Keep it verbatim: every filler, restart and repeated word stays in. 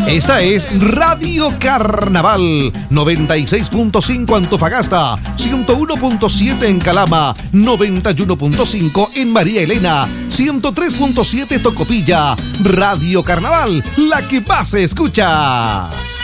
Esta es Radio Carnaval, noventa y seis punto cinco Antofagasta, ciento uno punto siete en Calama, noventa y uno punto cinco en María Elena, ciento tres punto siete Tocopilla. Radio Carnaval, la que más se escucha.